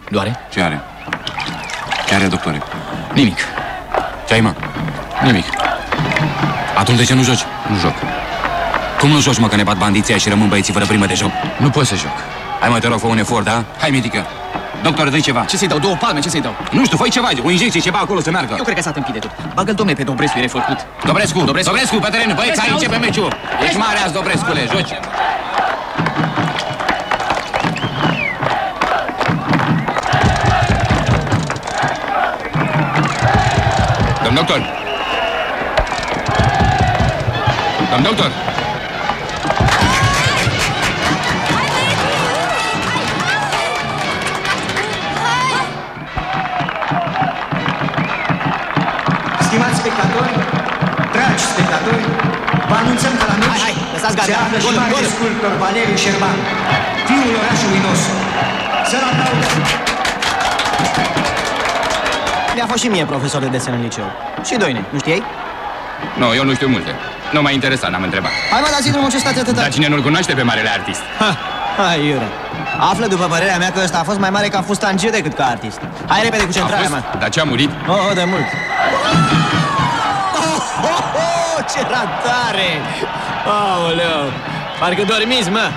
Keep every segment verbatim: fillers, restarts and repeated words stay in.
Doare? Ce are? Ce are, doctore? Nimic. Ce ai, mă? Nimic. Atunci de ce nu joci? Nu joc. Cum nu joci, mă, că ne bat bandiția și rămân băieții fără primă de joc? Nu pot să joc. Hai, mă, te rog, fă un efort, da? Hai, medică. Doctor, dă-i ceva. Ce să-i dau? Două palme? Ce să-i dau? Nu știu, fă ceva, o injecție, ceva acolo să meargă. Eu cred că s-a tâmpit de tot. Bagă-l, domne, pe Dobrescu, e refăcut. Dobrescu, Dobrescu, Dobrescu pe teren. Băi, care începe meciul. Ești mare azi, Dobrescule, joci. Domn doctor. Domn doctor. Stimați spectatori, dragi spectatori, vă anunțăm că la meci hai, hai, lăsați gata. se află și Gol, mare gol. sculptor Valeriu Șerban, fiul orașului nostru. Să-l aplaudăm! Mi-a fost și mie profesor de desen în liceu. Și Doine, nu știai? Nu, eu nu știu multe. Nu m-a interesat, n-am întrebat. Hai mă, dați drumul, ce stați atâta? Dar cine nu-l cunoaște pe marele artist? Ha, hai, iure. Află, după părerea mea, că ăsta a fost mai mare ca fustanger decât ca artist. Hai repede cu centrarea, mă. Dar ce a murit? Oh, oh, de mult. Oh, oh, oh, ce ratare! Aoleu, parcă dormiți, mă.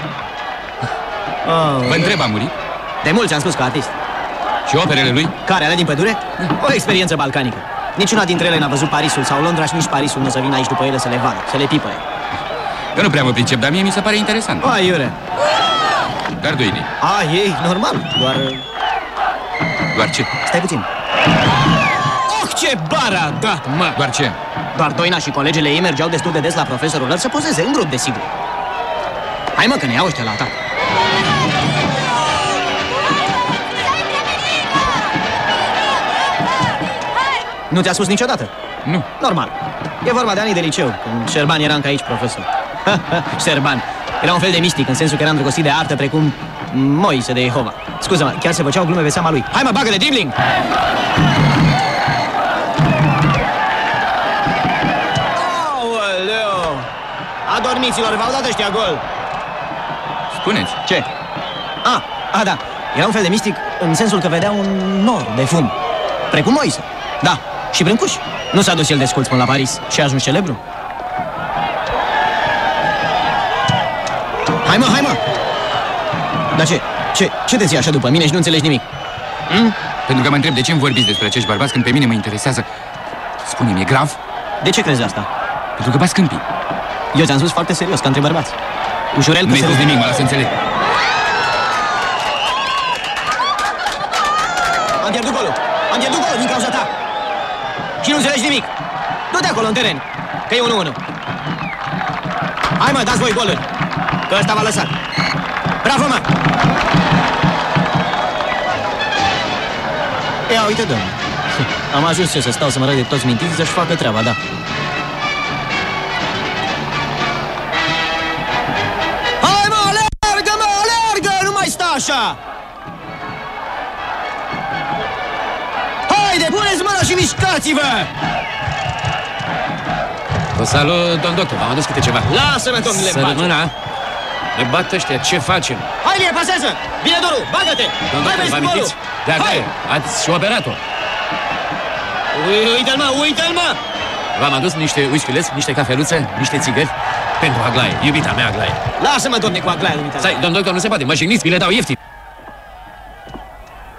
Oh, Vă întreb, a murit? de mult ți-am spus că artist. Și operele lui? Care, alea din pădure? O experiență balcanică. Niciuna dintre ele n-a văzut Parisul sau Londra și nici Parisul nu o să vină aici după ele să le vadă, să le pipăie. Eu nu prea mă pricep, dar mie mi se pare interesant. Hai, iure. Garduini. A, ei, normal, doar... Doar ce? Stai puțin. Oh, ce bară a dat, mă! Doar ce? Doar Doina și colegele ei mergeau destul de des la profesorul lor să pozeze în grup, desigur. Hai, mă, că ne iau ăștia la atac. Nu ți-a spus niciodată? Nu. Normal. E vorba de anii de liceu, când Șerban era încă aici profesor. Șerban. Era un fel de mistic, în sensul că era îndrăgostit de artă, precum Moise de Jehova. Scuză-mă, chiar se făceau glume pe seama lui. Hai, mă, bagă de dribbling! Aoleu! Adormiților, v-au dat ăștia gol! Spuneți. Ce? A, a, da. Era un fel de mistic în sensul că vedea un nor de fum. Precum Moise. Da, și Brâncuș. Nu s-a dus el de sculț până la Paris și a ajuns celebru? Hai, mă, hai, mă! Dar ce? Ce, ce te ții așa după mine și nu înțelegi nimic? Hm? Pentru că mă întreb de ce îmi vorbiți despre acești bărbați când pe mine mă interesează. Spune-mi, e grav? De ce crezi asta? Pentru că bați câmpii. Eu ți-am spus foarte serios, ca între bărbați. Ușurel că Nu-i se... spus nimic, mă las să înțeleg. Am pierdut golul! Am pierdut golul din cauza ta! Și nu înțelegi nimic! Du-te acolo, în teren, că e unu unu. Hai, mă, dați voi golul, că ăsta v-a lăsat. Bravo, mă! Ia, uite, domnule. Am ajuns eu să stau să mă răg de toți mintiți să-și facă treaba, da. Hai, mă, alergă, mă, alergă! Nu mai sta așa! Haide, puneți mâna și mișcați-vă! Vă salut, domn doctor, v-am adus câte ceva. Lasă-mă, domnule, Să rămână. Ne bat ăștia, ce facem? Hai, Lie, pasează! Bine, Doru, bagă-te! Domn Hai, doctor, vezi vă golul! amintiți? De Aglaie, ați și operat-o. Uite-l, mă, uite-l, mă! V-am adus niște uisculeți, niște cafeluțe, niște țigări pentru Aglaie, iubita mea Aglaie. Lasă-mă, domne, cu Aglaia, uite-l. Stai, domn doctor, nu se poate, mă jigniți, vi le dau ieftin.